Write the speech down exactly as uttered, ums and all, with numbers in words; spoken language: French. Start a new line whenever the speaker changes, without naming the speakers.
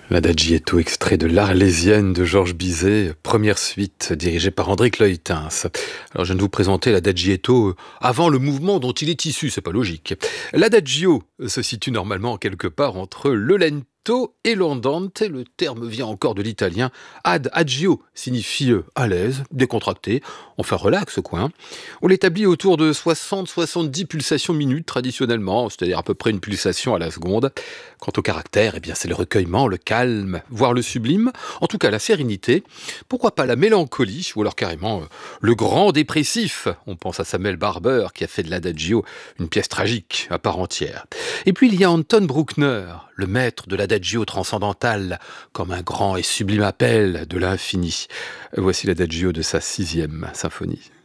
L'Adagietto, extrait de l'Arlésienne de Georges Bizet, première suite dirigée par André Cloytens. Alors je viens de vous présenter l'Adagietto avant le mouvement dont il est issu, c'est pas logique. L'Adagio se situe normalement quelque part entre le lento et l'andante. Le terme vient encore de l'italien. Ad agio signifie à l'aise, décontracté, enfin relax quoi. Hein. On l'établit autour de soixante à soixante-dix pulsations minutes traditionnellement, c'est-à-dire à peu près une pulsation à la seconde. Quant au caractère, eh bien c'est le recueillement, le calme, voire le sublime, en tout cas la sérénité, pourquoi pas la mélancolie, ou alors carrément euh, le grand dépressif. On pense à Samuel Barber qui a fait de l'Adagio une pièce tragique à part entière. Et puis il y a Anton Bruckner, le maître de l'Adagio transcendantal, comme un grand et sublime appel de l'infini. Voici l'Adagio de sa sixième symphonie.